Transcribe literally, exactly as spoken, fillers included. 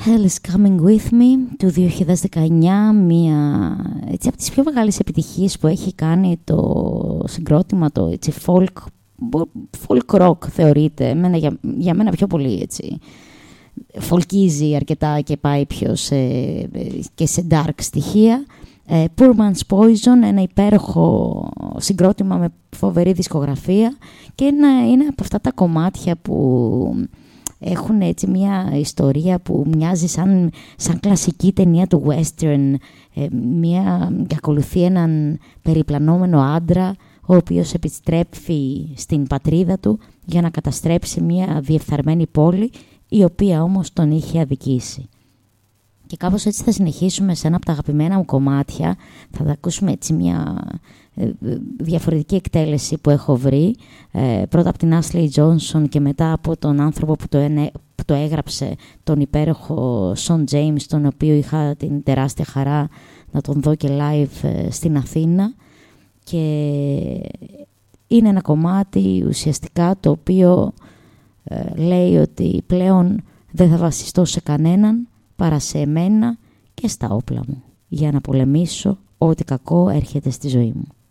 Hell is Coming With Me του δύο χιλιάδες δεκαεννιά, μία έτσι, από τις πιο μεγάλες επιτυχίες που έχει κάνει το συγκρότημα, το έτσι, folk, folk rock θεωρείται, εμένα, για, για μένα πιο πολύ έτσι, folkίζει αρκετά και πάει πιο σε, και σε dark στοιχεία. Uh, Poor Man's Poison, ένα υπέροχο συγκρότημα με φοβερή δισκογραφία και ένα, είναι από αυτά τα κομμάτια που έχουν έτσι μια ιστορία που μοιάζει σαν, σαν κλασική ταινία του western, ε, μια, και ακολουθεί έναν περιπλανόμενο άντρα ο οποίος επιστρέφει στην πατρίδα του για να καταστρέψει μια διεφθαρμένη πόλη η οποία όμως τον είχε αδικήσει. Και κάπως έτσι θα συνεχίσουμε σε ένα από τα αγαπημένα μου κομμάτια. Θα τα ακούσουμε έτσι μια ε, διαφορετική εκτέλεση που έχω βρει. Ε, πρώτα από την Ashley Johnson και μετά από τον άνθρωπο που το, ενε, που το έγραψε, τον υπέροχο Sean James, τον οποίο είχα την τεράστια χαρά να τον δω και live ε, στην Αθήνα. Και είναι ένα κομμάτι ουσιαστικά το οποίο ε, λέει ότι πλέον δεν θα βασιστώ σε κανέναν παρά σε εμένα και στα όπλα μου, για να πολεμήσω ό,τι κακό έρχεται στη ζωή μου.